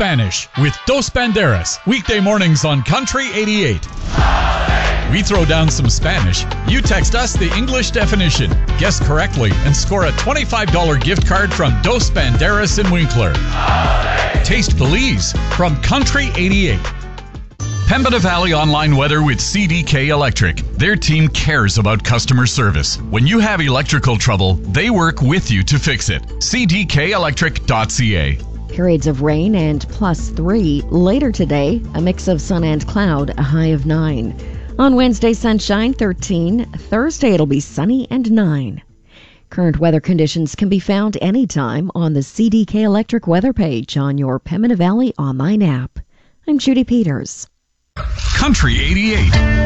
Spanish with Dos Banderas, weekday mornings on Country 88. We throw down some Spanish. You text us the English definition. Guess correctly and score a $25 gift card from Dos Banderas in Winkler. Taste Belize from Country 88. Pembina Valley Online Weather with CDK Electric. Their team cares about customer service. When you have electrical trouble, they work with you to fix it. cdkelectric.ca. Periods of rain and +3. Later today, a mix of sun and cloud, a high of 9. On Wednesday, sunshine, 13. Thursday, it'll be sunny and 9. Current weather conditions can be found anytime on the CDK Electric weather page on your Pembina Valley online app. I'm Judy Peters. Country 88.